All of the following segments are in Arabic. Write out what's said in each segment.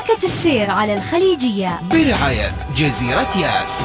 حركة السير على الخليجية برعاية جزيرة ياس.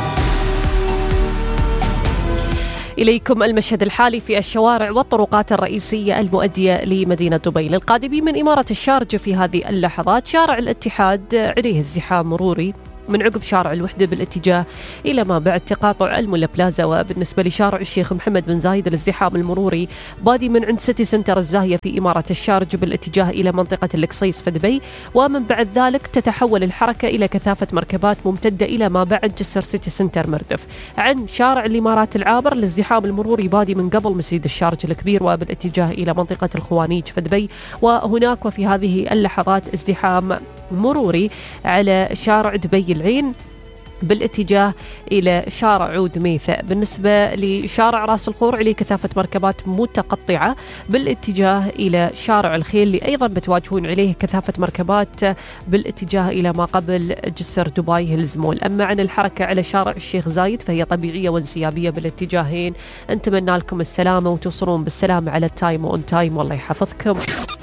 إليكم المشهد الحالي في الشوارع والطرقات الرئيسية المؤدية لمدينة دبي. للقادمين من إمارة الشارجة في هذه اللحظات شارع الاتحاد عليه ازدحام مروري من عقب شارع الوحدة بالاتجاه إلى ما بعد تقاطع المولا بلازا. وبالنسبة لشارع الشيخ محمد بن زايد الازدحام المروري بادي من عند سيتي سنتر الزاهية في إمارة الشارجة بالاتجاه إلى منطقة القصيص في دبي، ومن بعد ذلك تتحول الحركة إلى كثافة مركبات ممتدة إلى ما بعد جسر سيتي سنتر مردف. عن شارع الإمارات العابر الازدحام المروري بادي من قبل مسجد الشارجة الكبير وبالاتجاه إلى منطقة الخوانيج في دبي، وهناك وفي هذه اللحظات ازدحام مروري على شارع دبي العين بالاتجاه إلى شارع عود ميثا. بالنسبة لشارع راس الخور عليه كثافة مركبات متقطعة بالاتجاه إلى شارع الخيل اللي أيضا بتواجهون عليه كثافة مركبات بالاتجاه إلى ما قبل جسر دبي هيلز مول. أما عن الحركة على شارع الشيخ زايد فهي طبيعية وانسيابية بالاتجاهين. نتمنى لكم السلامة وتوصلون بالسلامة على التايم وأون تايم، والله يحفظكم.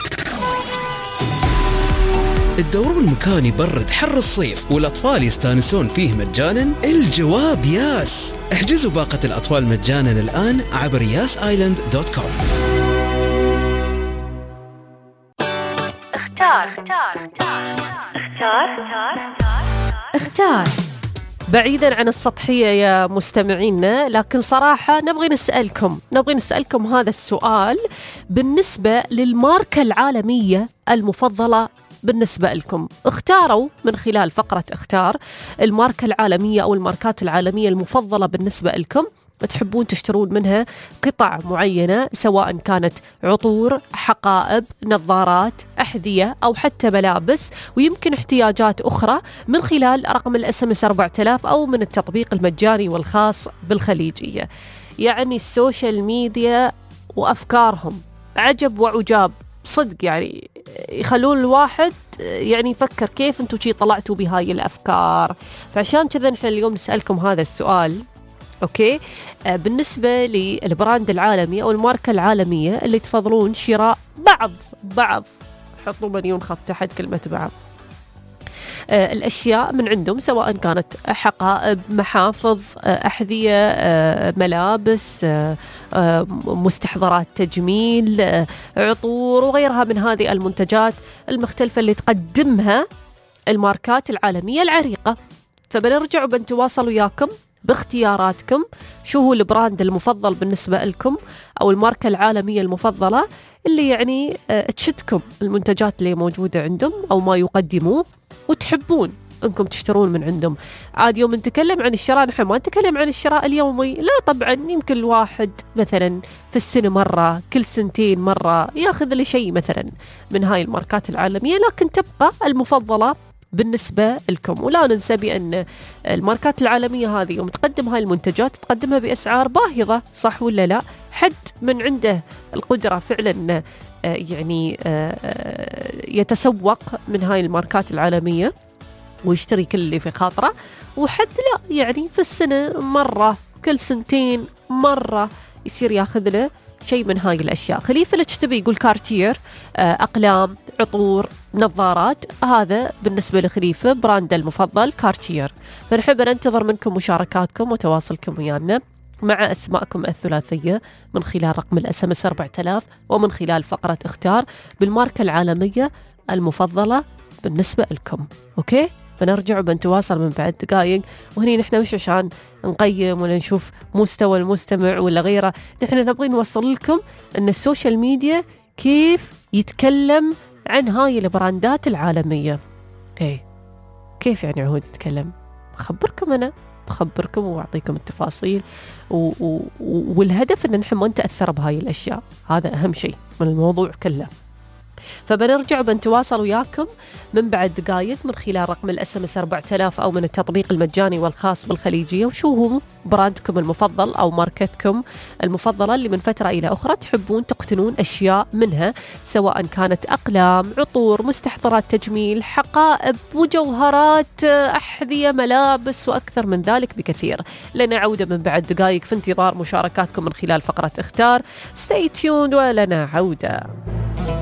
تدورون مكان يبرد حر الصيف والأطفال يستانسون فيه مجانا؟ الجواب ياس. احجزوا باقة الأطفال مجانا الآن عبر yasisland.com. اختار. بعيدا عن السطحية يا مستمعينا، لكن صراحة نبغي نسألكم هذا السؤال بالنسبة للماركة العالمية المفضلة بالنسبة لكم. اختاروا من خلال فقرة اختار الماركة العالمية أو الماركات العالمية المفضلة بالنسبة لكم، تحبون تشترون منها قطع معينة سواء كانت عطور، حقائب، نظارات، أحذية أو حتى ملابس، ويمكن احتياجات أخرى، من خلال رقم الSMS 4000 أو من التطبيق المجاني والخاص بالخليجية. يعني السوشيال ميديا وأفكارهم عجب وعجاب صدق، يعني يخلون الواحد يعني يفكر كيف انتوا شي طلعتوا بهاي الأفكار. فعشان كذا نحن اليوم نسألكم هذا السؤال. أوكي، بالنسبة للبراند العالمي أو الماركة العالمية اللي تفضلون شراء بعض حطوا مليون خط تحت كلمة بعض الأشياء من عندهم، سواء كانت حقائب، محافظ، أحذية، ملابس، مستحضرات تجميل، عطور وغيرها من هذه المنتجات المختلفة اللي تقدمها الماركات العالمية العريقة. فبنرجع وبنتواصل وياكم باختياراتكم. شو هو البراند المفضل بالنسبة لكم أو الماركة العالمية المفضلة اللي يعني تشدكم المنتجات اللي موجودة عندهم أو ما يقدموه وتحبون أنكم تشترون من عندهم. عاد يوم نتكلم عن الشراء نحن ما نتكلم عن الشراء اليومي، لا طبعا، يمكن الواحد مثلا في السنة مرة، كل سنتين مرة ياخذ لي شيء مثلا من هاي الماركات العالمية، لكن تبقى المفضلة بالنسبة لكم. ولا ننسى بأن الماركات العالمية هذه يوم تقدم هاي المنتجات تقدمها بأسعار باهظة، صح ولا لا؟ حد من عنده القدرة فعلا يعني يتسوق من هاي الماركات العالمية ويشتري كل اللي في خاطره، وحد لا، يعني في السنة مرة، كل سنتين مرة يصير ياخذ له شيء من هاي الأشياء. خليفة الاشتبي يقول كارتير، أقلام، عطور، نظارات. هذا بالنسبة لخليفة براند المفضل كارتير. فنحب ننتظر منكم مشاركاتكم وتواصلكم ويانا مع أسماءكم الثلاثية من خلال رقم الSMS 4000 ومن خلال فقرة اختار بالماركة العالمية المفضلة بالنسبة لكم. أوكي، بنرجع وبنتواصل من بعد دقائق. وهني نحن مش عشان نقيم ولا نشوف مستوى المستمع ولا غيره، نحن نبغي نوصل لكم أن السوشيال ميديا كيف يتكلم عن هاي البراندات العالمية. إيه، كيف يعني عهود يتكلم؟ بخبركم وأعطيكم التفاصيل والهدف أن نحن ما نتأثر بهاي الأشياء، هذا أهم شيء من الموضوع كله. فبنرجع وبنتواصل وياكم من بعد دقائق من خلال رقم الSMS 4000 أو من التطبيق المجاني والخاص بالخليجية. وشو هو براندكم المفضل أو ماركتكم المفضلة اللي من فترة إلى أخرى تحبون تقتنون أشياء منها، سواء كانت أقلام، عطور، مستحضرات تجميل، حقائب، مجوهرات، أحذية، ملابس وأكثر من ذلك بكثير. لنا عودة من بعد دقائق في انتظار مشاركاتكم من خلال فقرة اختار. Stay tuned ولنا عودة.